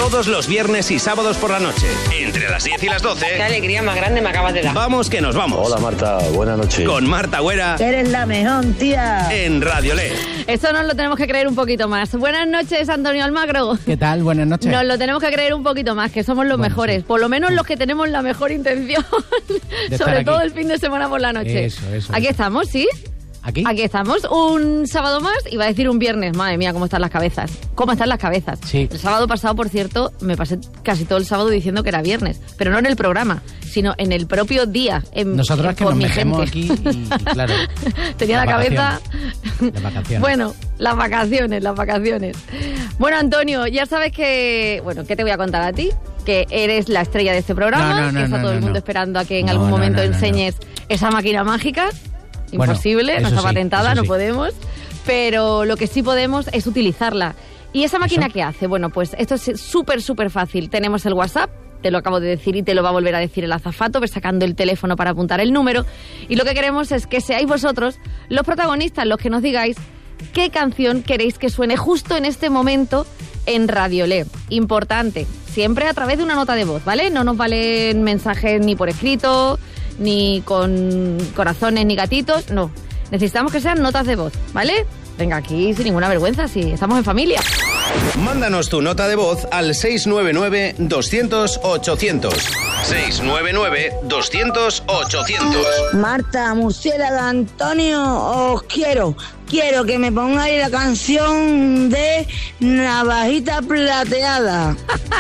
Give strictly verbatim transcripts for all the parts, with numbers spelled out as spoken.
todos los viernes y sábados por la noche, entre las diez y las doce. Qué alegría más grande me acabas de dar. Vamos que nos vamos. Hola Marta, buenas noches. Con Marta Güera. Eres la mejor, tía. En Radiolé. Eso nos lo tenemos que creer un poquito más. Buenas noches, Antonio Almagro. ¿Qué tal? Buenas noches. Nos lo tenemos que creer un poquito más, que somos los bueno, mejores. Sí. Por lo menos los que tenemos la mejor intención. Sobre todo el fin de semana por la noche. Eso, eso. Aquí eso. estamos, ¿sí? ¿Aquí? Aquí estamos, un sábado más, iba a decir un viernes, madre mía, cómo están las cabezas. ¿Cómo están las cabezas? Sí. El sábado pasado, por cierto, me pasé casi todo el sábado diciendo que era viernes, pero no en el programa, sino en el propio día. En, Nosotros que con nos mi mejemos gente. aquí y, y claro. Tenía la, la cabeza... Las vacaciones. Bueno, las vacaciones, las vacaciones. Bueno, Antonio, ya sabes que... Bueno, ¿qué te voy a contar a ti? Que eres la estrella de este programa, no, no, no, que está no, todo no, el mundo no. esperando a que en No, algún no, momento no, no, enseñes esa máquina mágica. Imposible, Bueno, no está sí, patentada, eso no sí. podemos, pero lo que sí podemos es utilizarla. ¿Y esa máquina ¿Eso? qué hace? Bueno, pues esto es súper, súper fácil. Tenemos el WhatsApp, te lo acabo de decir y te lo va a volver a decir el azafato, ves sacando el teléfono para apuntar el número. Y lo que queremos es que seáis vosotros los protagonistas, los que nos digáis qué canción queréis que suene justo en este momento en Radiolé. Importante, siempre a través de una nota de voz, ¿vale? No nos valen mensajes ni por escrito, ni con corazones, ni gatitos, no. Necesitamos que sean notas de voz, ¿vale? Venga, aquí sin ninguna vergüenza, si estamos en familia. Mándanos tu nota de voz al seis nueve nueve, doscientos, ochocientos. seis nueve nueve, doscientos, ochocientos. Marta, Murciélaga, Antonio, os quiero. Quiero que me pongáis la canción de Navajita Plateada.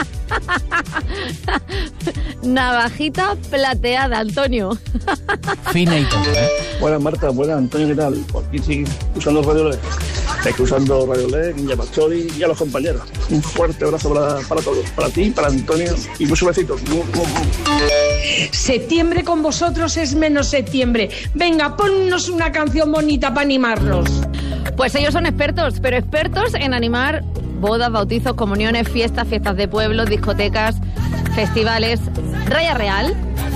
Navajita plateada, Antonio. Fina y todo, ¿eh? Buenas Marta, buenas Antonio, ¿qué tal? Por aquí sí, usando Radio L. Estoy usando Radio L, Guilla Pastori y a los compañeros. Un fuerte abrazo para, para todos, para ti, para Antonio y muchos besitos. Septiembre con vosotros es menos septiembre. Venga, ponnos una canción bonita para animarnos. Pues ellos son expertos, pero expertos en animar bodas, bautizos, comuniones, fiestas, fiestas de pueblo, discotecas, festivales. Raya Real